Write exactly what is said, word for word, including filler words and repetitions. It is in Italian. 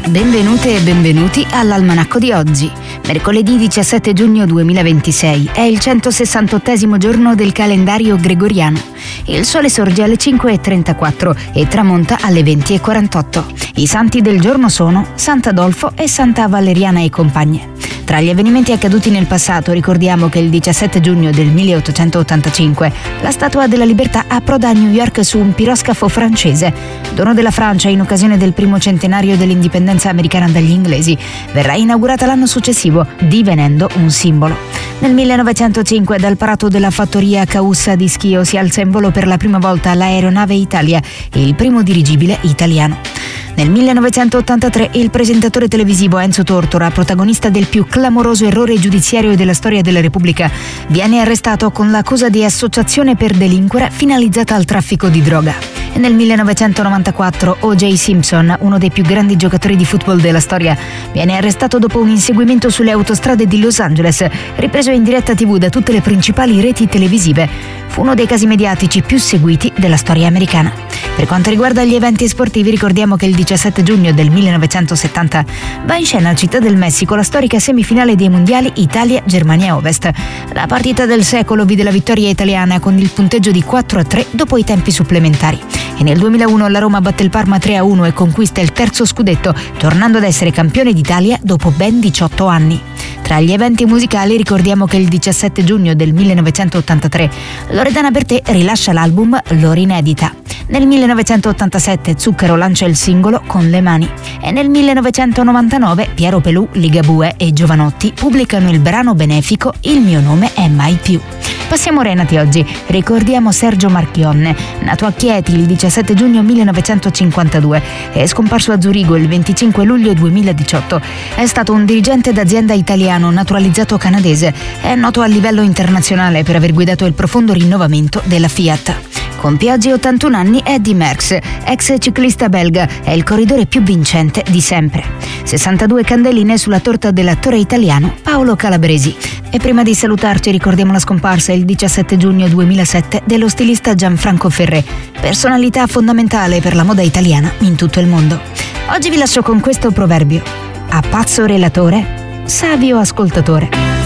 Benvenute e benvenuti all'Almanacco di oggi. Mercoledì diciassette giugno duemilaventisei è il centosessantottesimo giorno del calendario gregoriano. Il sole sorge alle cinque e trentaquattro e tramonta alle venti e quarantotto. I santi del giorno sono Sant'Adolfo e Santa Valeriana e compagne. Tra gli avvenimenti accaduti nel passato ricordiamo che il diciassette giugno del milleottocentottantacinque la Statua della Libertà approda a New York su un piroscafo francese, dono della Francia in occasione del primo centenario dell'indipendenza americana dagli inglesi. Verrà inaugurata l'anno successivo, divenendo un simbolo. Nel millenovecentocinque dal prato della fattoria Caussa di Schio si alza in volo per la prima volta l'Aeronave Italia, il primo dirigibile italiano. Nel millenovecentottantatré il presentatore televisivo Enzo Tortora, protagonista del più clamoroso errore giudiziario della storia della Repubblica, viene arrestato con l'accusa di associazione per delinquere finalizzata al traffico di droga. E nel millenovecentonovantaquattro O J Simpson, uno dei più grandi giocatori di football della storia, viene arrestato dopo un inseguimento sulle autostrade di Los Angeles, ripreso in diretta tivù da tutte le principali reti televisive. Fu uno dei casi mediatici più seguiti della storia americana. Per quanto riguarda gli eventi sportivi, ricordiamo che il diciassette giugno del millenovecentosettanta va in scena a Città del Messico la storica semifinale dei mondiali Italia-Germania Ovest. La partita del secolo vide la vittoria italiana con il punteggio di quattro a tre dopo i tempi supplementari. E nel duemilauno la Roma batte il Parma tre a uno e conquista il terzo scudetto, tornando ad essere campione d'Italia dopo ben diciotto anni. Tra gli eventi musicali ricordiamo che il diciassette giugno del millenovecentottantatré Loredana Bertè rilascia l'album L'ora inedita. Nel millenovecentottantasette Zucchero lancia il singolo Con le mani e nel millenovecentonovantanove Piero Pelù, Ligabue e Giovanotti pubblicano il brano benefico Il mio nome è mai più. Passiamo ora ai nati oggi. Ricordiamo Sergio Marchionne, nato a Chieti il diciassette giugno millenovecentocinquantadue e scomparso a Zurigo il venticinque luglio duemiladiciotto. È stato un dirigente d'azienda italiano naturalizzato canadese. È noto a livello internazionale per aver guidato il profondo rinnovamento della Fiat. Compie oggi ottantuno anni Eddy Merckx, ex ciclista belga, è il corridore più vincente di sempre. sessantadue candeline sulla torta dell'attore italiano Paolo Calabresi. E prima di salutarci ricordiamo la scomparsa il diciassette giugno duemilasette dello stilista Gianfranco Ferré, personalità fondamentale per la moda italiana in tutto il mondo. Oggi vi lascio con questo proverbio: a pazzo relatore, savio ascoltatore.